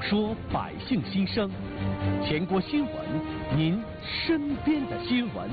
说百姓心声，全国新闻，您身边的新闻。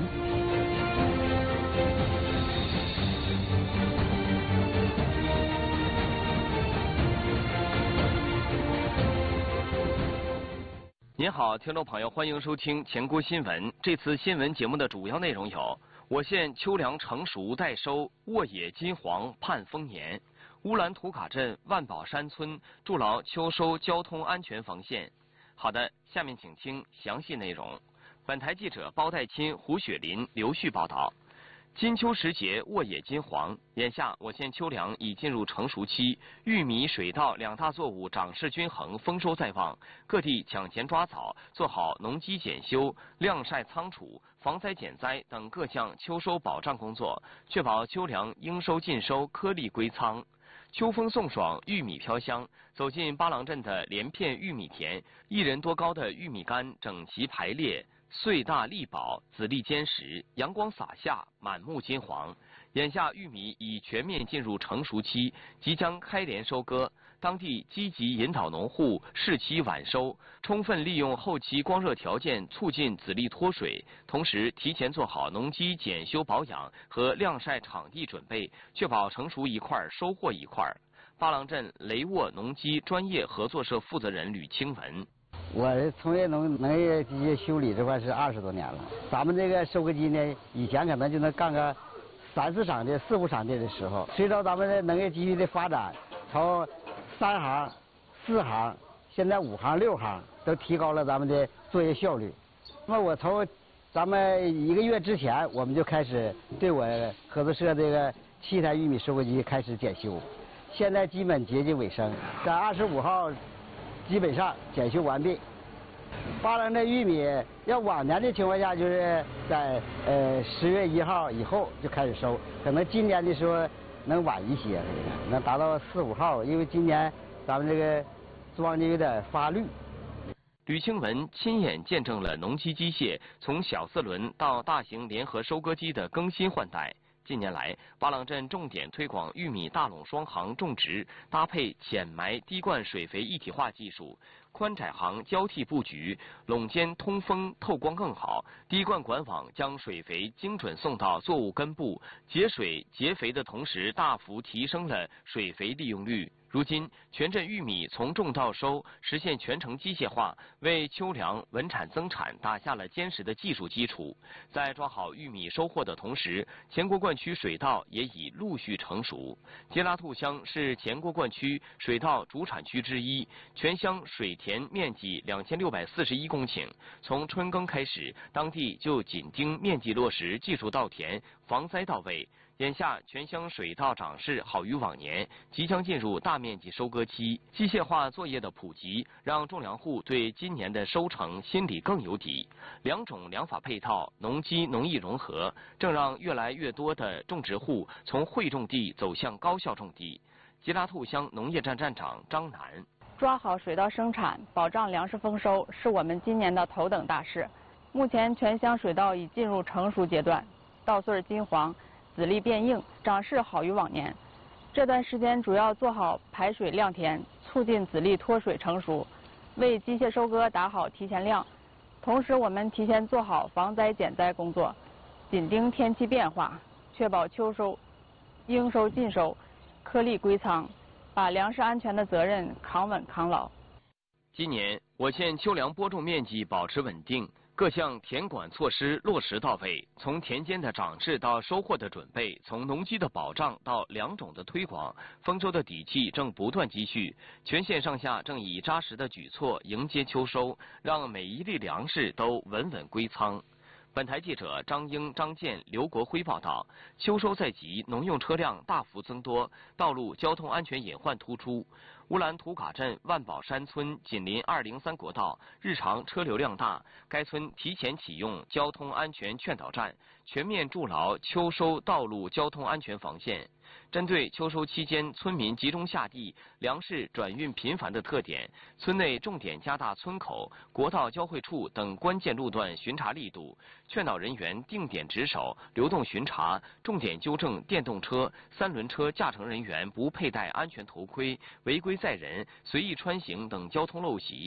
您好，听众朋友，欢迎收听全国新闻。这次新闻节目的主要内容有：我县秋粮成熟待收，沃野金黄盼丰年；乌兰图卡镇万宝山村筑牢秋收交通安全防线。好的，下面请听详细内容。本台记者包代钦、胡雪林、刘旭报道。金秋时节，沃野金黄。眼下，我县秋粮已进入成熟期，玉米、水稻两大作物长势均衡，丰收在望。各地抢前抓早，做好农机检修、晾晒仓储、防灾减灾等各项秋收保障工作，确保秋粮应收尽收，颗粒归仓。秋风送爽，玉米飘香。走进巴郎镇的连片玉米田，1人多高的玉米杆整齐排列，穗大粒饱，籽粒坚实，阳光洒下，满目金黄。眼下玉米已全面进入成熟期，即将开镰收割。当地积极引导农户适期晚收，充分利用后期光热条件，促进籽粒脱水，同时提前做好农机检修保养和晾晒场地准备，确保成熟一块收获一块。巴郎镇雷沃农机专业合作社负责人吕清文。 我从业农业机械修理这块是20多年了。咱们这个收割机呢，以前可能就能干个3、4场地、4、5场地的时候，随着咱们的农业机器的发展，从3行、4行，现在5行、6行都提高了咱们的作业效率。那么我从咱们1个月之前，我们就开始对我合作社这个7台玉米收割机开始检修，现在基本接近尾声，在25号基本上检修完毕。巴郎镇玉米要往年的情况下，就是在10月1号以后就开始收，可能今年的时候能晚一些，能达到4、5号，因为今年咱们这个庄稼有点发绿。 吕清文亲眼见证了农机机械从小4轮到大型联合收割机的更新换代。近年来，巴郎镇重点推广玉米大垄双行种植，搭配浅埋滴灌水肥一体化技术，宽窄行交替布局，垄间通风透光更好，滴灌管网将水肥精准送到作物根部，节水节肥的同时，大幅提升了水肥利用率。如今，全镇玉米从种到收实现全程机械化，为秋粮稳产增产打下了坚实的技术基础。在抓好玉米收获的同时，前国灌区水稻也已陆续成熟。杰拉兔乡是前国灌区水稻主产区之一，全乡水田面积2641公顷。从春耕开始，当地就紧盯面积落实技术稻田，防灾到位。眼下全乡水稻长势好于往年，即将进入大面积收割期。机械化作业的普及，让种粮户对今年的收成心里更有底。2种2法配套，农机农艺融合，正让越来越多的种植户从会种地走向高效种地。吉拉兔乡农业站站长张楠： 抓好水稻生产，保障粮食丰收，是我们今年的头等大事。目前全乡水稻已进入成熟阶段，稻穗金黄，籽粒变硬，长势好于往年。这段时间主要做好排水晾田，促进籽粒脱水成熟，为机械收割打好提前量。同时，我们提前做好防灾减灾工作，紧盯天气变化，确保秋收应收尽收，颗粒归仓，把粮食安全的责任扛稳扛牢。 今年我县秋粮播种面积保持稳定，各项田管措施落实到位，从田间的长势到收获的准备，从农机的保障到粮种的推广，丰收的底气正不断积蓄。全县上下正以扎实的举措迎接秋收，让每一粒粮食都稳稳归仓。本台记者张英、张健、刘国辉报道：秋收在即，农用车辆大幅增多，道路交通安全隐患突出。乌兰图卡镇万宝山村紧邻203国道，日常车流量大。该村提前启用交通安全劝导站，全面筑牢秋收道路交通安全防线。针对秋收期间村民集中下地、粮食转运频繁的特点，村内重点加大村口、国道交汇处等关键路段巡查力度，劝导人员定点值守、流动巡查，重点纠正电动车、3轮车驾乘人员不佩戴安全头盔、违规载人、随意穿行等交通陋习。